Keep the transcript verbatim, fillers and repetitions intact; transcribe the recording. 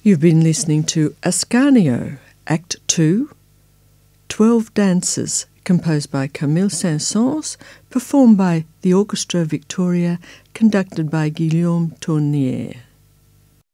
You've been listening to Ascanio, Act two, Twelve Dances, composed by Camille Saint-Saëns, performed by the Orchestra Victoria, conducted by Guillaume Tournier.